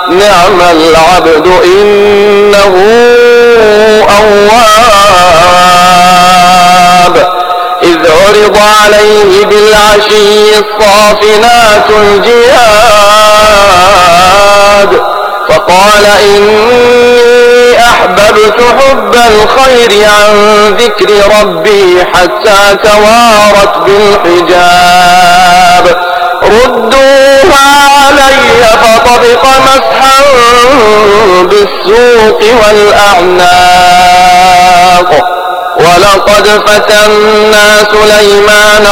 نعم العبد إنه أواب. إذ عرض عليه بالعشي الصافنات الجياد فقال إني أحببت حب الخير عن ذكر ربي حتى توارت بالحجاب ردوها علي فطبق مسحا بالسوق والأعناق ولقد فتنا سليمان